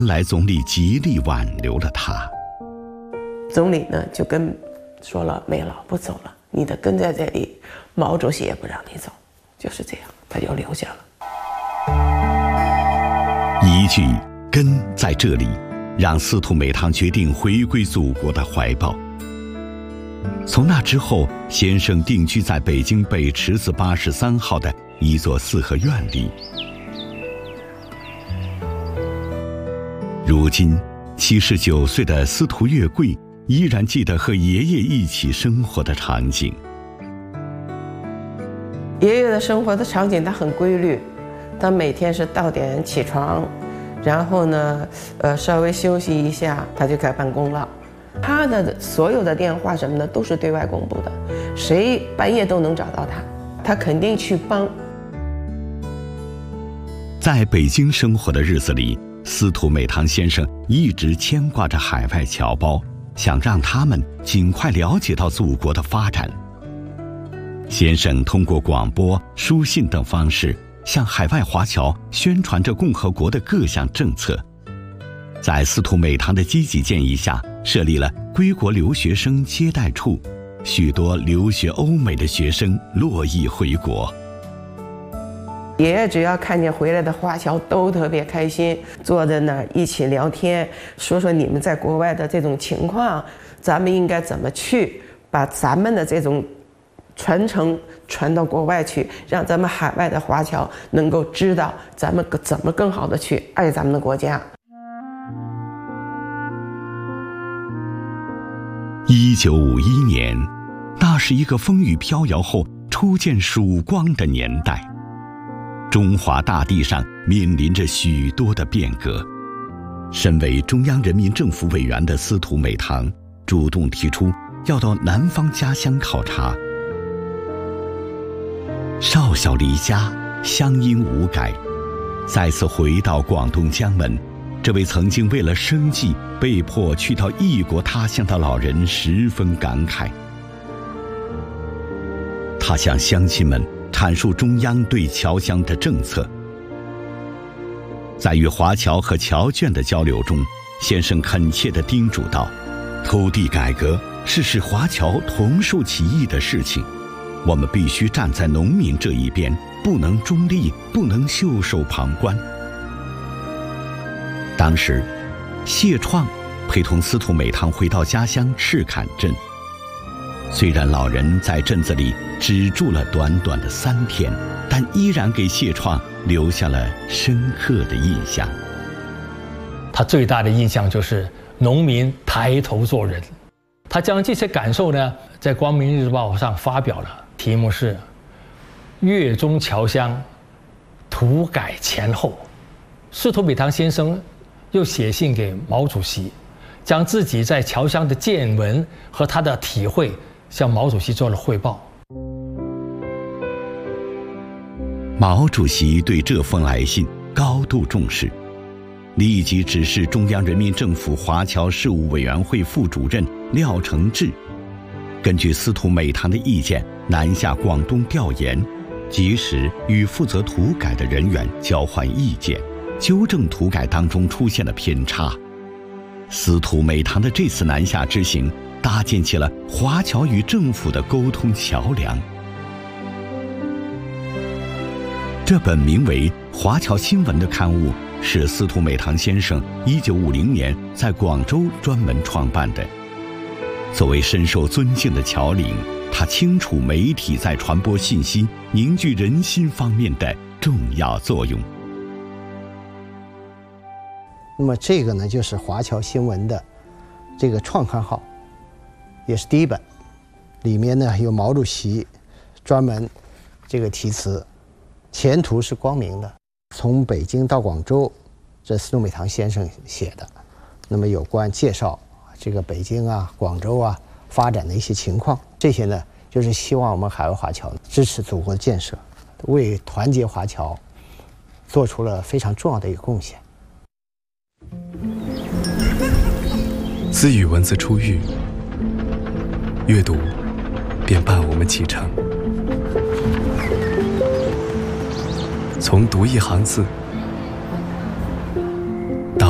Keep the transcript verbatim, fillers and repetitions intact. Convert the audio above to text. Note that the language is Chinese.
来总理极力挽留了他。 总理呢就跟说了，梅老不走了，你得跟在这里，毛主席也不让你走，就是这样，他就留下了。 一句根在这里，让司徒美堂决定回归祖国的怀抱。从那之后，先生定居在北京北池子八十三号的一座四合院里。如今七十九岁的司徒月桂依然记得和爷爷一起生活的场景。 爷爷的生活的场景他很规律，他每天是到点起床，然后呢呃稍微休息一下他就该办公了。他的所有的电话什么的都是对外公布的，谁半夜都能找到他，他肯定去帮。 在北京生活的日子里，司徒美堂先生一直牵挂着海外侨胞，想让他们尽快了解到祖国的发展。先生通过广播、书信等方式向海外华侨宣传着共和国的各项政策。在司徒美堂的积极建议下，设立了归国留学生接待处，许多留学欧美的学生络绎回国。 爷爷只要看见回来的华侨都特别开心，坐在那儿一起聊天，说说你们在国外的这种情况，咱们应该怎么去把咱们的这种传承传到国外去，让咱们海外的华侨能够知道咱们怎么更好的去爱咱们的国家。 一九五一年，那是一个风雨飘摇后初见曙光的年代。中华大地上面临着许多的变革。身为中央人民政府委员的司徒美堂主动提出要到南方家乡考察。少小离家，乡音无改，再次回到广东江门，这位曾经为了生计被迫去到异国他乡的老人十分感慨。他向乡亲们阐述中央对侨乡的政策。在与华侨和侨眷的交流中，先生恳切地叮嘱道，土地改革是使华侨同受其益的事情，我们必须站在农民这一边，不能中立，不能袖手旁观。当时谢创陪同司徒美堂回到家乡赤坎镇，虽然老人在镇子里只住了短短的三天，但依然给谢创留下了深刻的印象。 他最大的印象就是农民抬头做人。他将这些感受呢，在《光明日报》上发表了，题目是《粤中侨乡土改前后》。司徒美堂先生又写信给毛主席，将自己在侨乡的见闻和他的体会向毛主席做了汇报。 毛主席对这封来信高度重视，立即指示中央人民政府华侨事务委员会副主任廖承志，根据司徒美堂的意见南下广东调研，及时与负责土改的人员交换意见，纠正土改当中出现的偏差。司徒美堂的这次南下之行，搭建起了华侨与政府的沟通桥梁。这本名为《华侨新闻》的刊物是司徒美堂先生一九五零年在广州专门创办的。作为深受尊敬的侨领，他清楚媒体在传播信息、凝聚人心方面的重要作用。 那么这个呢，就是华侨新闻的这个创刊号，也是第一本。里面呢有毛主席专门这个题词，前途是光明的。从北京到广州，这司徒美堂先生写的。那么有关介绍这个北京啊、广州啊发展的一些情况，这些呢就是希望我们海外华侨支持祖国的建设，为团结华侨做出了非常重要的一个贡献。 私语文字出狱，阅读便伴我们启程。从读一行字